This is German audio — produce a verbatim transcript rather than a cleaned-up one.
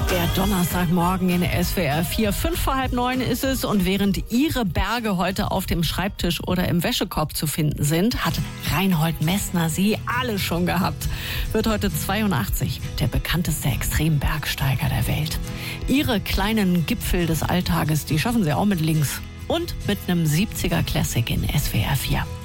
Der Donnerstagmorgen in S W R vier, fünf vor halb neun ist es. Und während Ihre Berge heute auf dem Schreibtisch oder im Wäschekorb zu finden sind, hat Reinhold Messner sie alle schon gehabt. Wird heute zweiundachtzig, der bekannteste Extrembergsteiger der Welt. Ihre kleinen Gipfel des Alltages, die schaffen Sie auch mit links. Und mit einem siebziger Classic in S W R vier.